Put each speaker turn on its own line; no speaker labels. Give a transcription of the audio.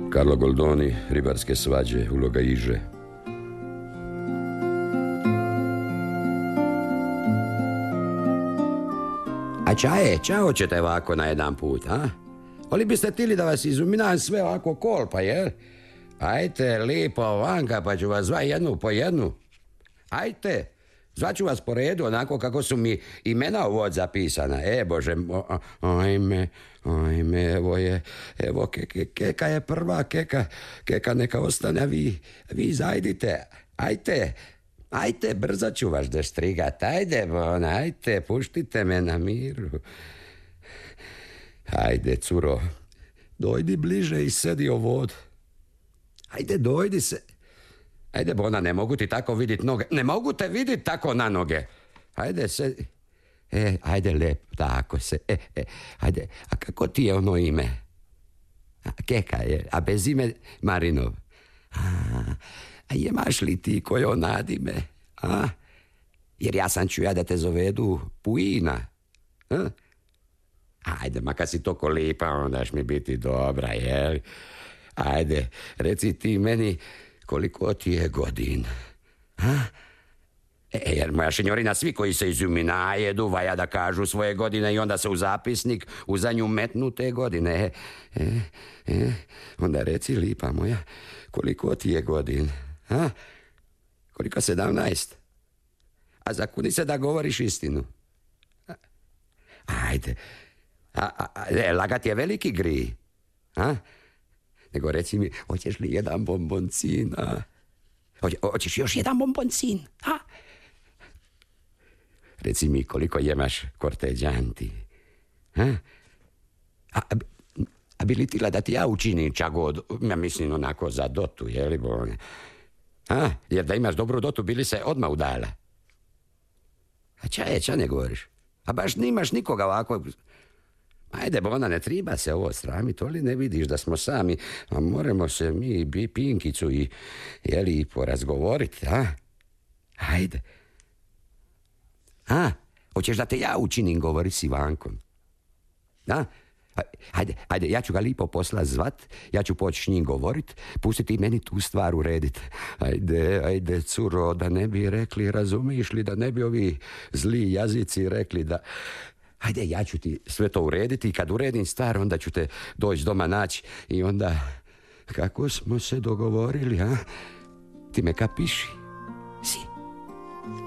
Carlo Goldoni, Ribarske svađe, uloga Iže.
A ča hoćete ovako na jedan put, a? Oli biste tili da vas izuminam sve ovako kolpa, jel? Ajte, lipo vanka, pa ću vas zva jednu po jednu. Ajte, zvaću vas po redu, onako kako su mi imena uvod zapisana. Bože, ajme, evo, Keka je prva, Keka neka ostane, vi zajdite, ajte, brzo ću vas destrigat, ajte, puštite me na miru. Ajde, curo, dojdi bliže i sedi o vod. Ajde, dojdi se. Ajde, Bona, ne mogu ti tako vidit noge. Ne mogu te vidit tako na noge. Ajde, se... ajde, lep, tako se. Ajde, a kako ti je ono ime? Keka je, a bez ime Marinov. A imaš li ti koje nadime? A? Jer ja sam čuja da te zovedu Puina. Ajde, ma kad si toko lipa, onda ćeš mi biti dobra, jel? Ajde, reci ti meni koliko ti je godin. Jer moja šenjorina, svi koji se izumina jedu vaja da kažu svoje godine i onda se u zapisnik u za nju metnu te godine. Onda reci, lipa moja, koliko ti je godin? Koliko? 17? A zakuni se da govoriš istinu. Ajde. Lagat je veliki grij. Nego reci mi, hoćeš li jedan bomboncin? Hoćeš još jedan bomboncin? Reci mi, koliko jemaš korteđanti? A bi li tila da ti ja učinim čagod, ja mislim onako za dotu, jeli bone? Jer da imaš dobru dotu, bili se odmah udala. A ča ne govoriš? A baš nimaš nikoga ovako... Ajde, Bona, ne treba se ovo sramiti, ali ne vidiš da smo sami, a moramo se mi Pinkicu i porazgovoriti, Ajde. Hoćeš da te ja učinim govori s Ivankom? Ajde, ja ću ga lipo posla zvat, ja ću poći s njim govorit, pustiti meni tu stvar uredit. Ajde, curo, da ne bi rekli, razumiš li, da ne bi ovi zli jazici rekli da... Ajde, ja ću ti sve to urediti i kad uredim stvar, onda ću te doći doma naći i onda... Kako smo se dogovorili, Ti me kapiši? Si?